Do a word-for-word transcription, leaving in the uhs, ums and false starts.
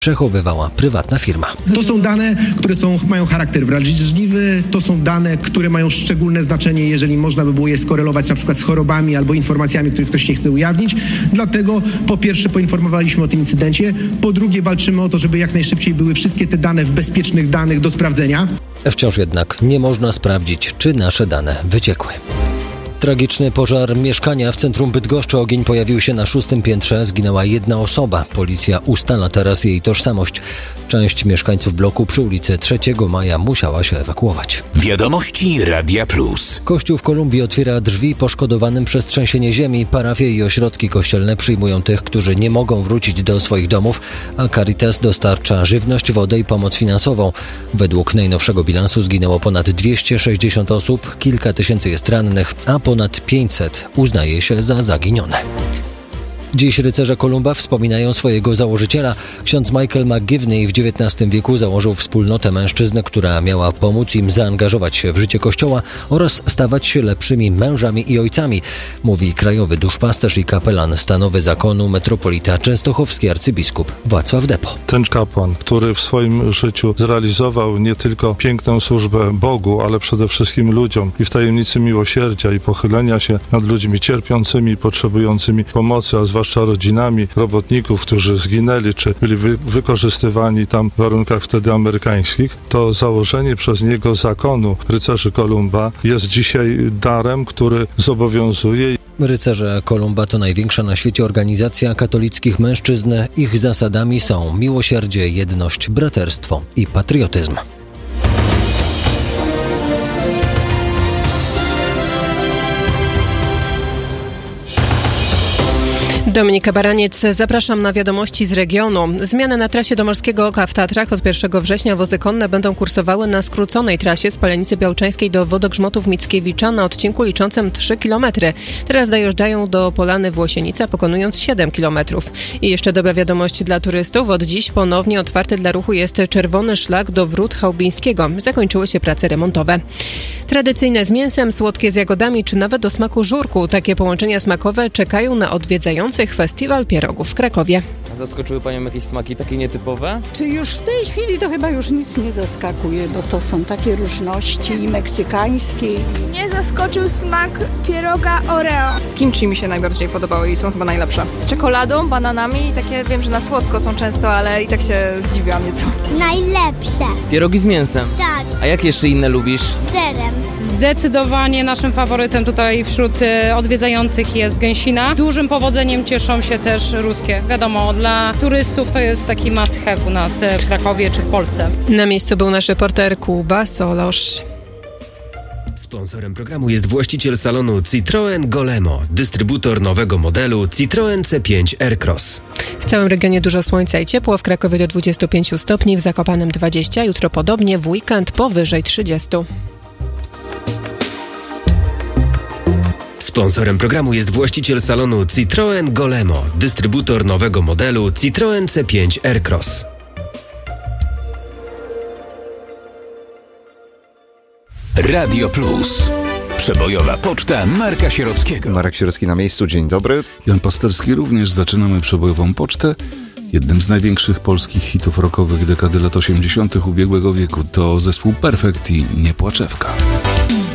przechowywała prywatna firma. To są dane, które są, mają charakter wrażliwy, to są dane, które mają szczególne znaczenie, jeżeli można by było je skorelować na przykład z chorobami albo informacjami, których ktoś nie chce ujawnić. Dlatego po pierwsze poinformowaliśmy o tym incydencie, po drugie walczymy o to, żeby jak najszybciej były wszystkie te dane w bezpiecznych danych do sprawdzenia. Wciąż jednak nie można sprawdzić, czy nasze dane wyciekły. Tragiczny pożar mieszkania w centrum Bydgoszczy. Ogień pojawił się na szóstym piętrze. Zginęła jedna osoba. Policja ustala teraz jej tożsamość. Część mieszkańców bloku przy ulicy trzeciego maja musiała się ewakuować. Wiadomości Radia Plus. Kościół w Kolumbii otwiera drzwi poszkodowanym przez trzęsienie ziemi. Parafie i ośrodki kościelne przyjmują tych, którzy nie mogą wrócić do swoich domów, a Caritas dostarcza żywność, wodę i pomoc finansową. Według najnowszego bilansu zginęło ponad dwieście sześćdziesiąt osób, kilka tysięcy jest rannych, a ponad pięćset uznaje się za zaginione. Dziś rycerze Kolumba wspominają swojego założyciela. Ksiądz Michael McGivney w dziewiętnastym wieku założył wspólnotę mężczyzn, która miała pomóc im zaangażować się w życie Kościoła oraz stawać się lepszymi mężami i ojcami, mówi krajowy duszpasterz i kapelan stanowy zakonu metropolita częstochowski arcybiskup Wacław Depo. Ten kapłan, który w swoim życiu zrealizował nie tylko piękną służbę Bogu, ale przede wszystkim ludziom i w tajemnicy miłosierdzia i pochylenia się nad ludźmi cierpiącymi, potrzebującymi pomocy, a zwłaszcza zwłaszcza rodzinami robotników, którzy zginęli, czy byli wy- wykorzystywani tam w warunkach wtedy amerykańskich, to założenie przez niego zakonu rycerzy Kolumba jest dzisiaj darem, który zobowiązuje. Rycerze Kolumba to największa na świecie organizacja katolickich mężczyzn. Ich zasadami są miłosierdzie, jedność, braterstwo i patriotyzm. Dominika Baraniec, zapraszam na wiadomości z regionu. Zmiany na trasie do Morskiego Oka w Tatrach. Od pierwszego września wozy konne będą kursowały na skróconej trasie z Palenicy Białczańskiej do Wodogrzmotów Mickiewicza na odcinku liczącym trzy kilometry. Teraz dojeżdżają do Polany Włosienica, pokonując siedem kilometrów. I jeszcze dobra wiadomość dla turystów. Od dziś ponownie otwarty dla ruchu jest czerwony szlak do Wrót Chałubińskiego. Zakończyły się prace remontowe. Tradycyjne z mięsem, słodkie z jagodami czy nawet do smaku żurku. Takie połączenia smakowe czekają na odwiedzających Festiwal Pierogów w Krakowie. Zaskoczyły Panią jakieś smaki takie nietypowe? Czy już w tej chwili to chyba już nic nie zaskakuje, bo to są takie różności i meksykańskie. Mnie zaskoczył smak pieroga Oreo. Z kimchi mi się najbardziej podobały i są chyba najlepsze. Z czekoladą, bananami, takie wiem, że na słodko są często, ale i tak się zdziwiłam nieco. Najlepsze. Pierogi z mięsem? Tak. A jak jeszcze inne lubisz? Z serem. Zdecydowanie naszym faworytem tutaj wśród odwiedzających jest gęsina. Dużym powodzeniem cieszą się też ruskie. Wiadomo, dla turystów to jest taki must have u nas w Krakowie czy w Polsce. Na miejscu był nasz reporter Kuba Solosz. Sponsorem programu jest właściciel salonu Citroën Golemo, dystrybutor nowego modelu Citroën C pięć Aircross. W całym regionie dużo słońca i ciepło, w Krakowie do dwudziestu pięciu stopni, w Zakopanem dwadzieścia, jutro podobnie, w weekend powyżej trzydziestu. Sponsorem programu jest właściciel salonu Citroën Golemo, dystrybutor nowego modelu Citroën C pięć Aircross. Radio Plus. Przebojowa poczta Marka Sierockiego. Marek Sierocki na miejscu, dzień dobry. Jan Pasterski również. Zaczynamy przebojową pocztę. Jednym z największych polskich hitów rockowych dekady lat osiemdziesiątych ubiegłego wieku to zespół Perfekt i Niepłaczewka.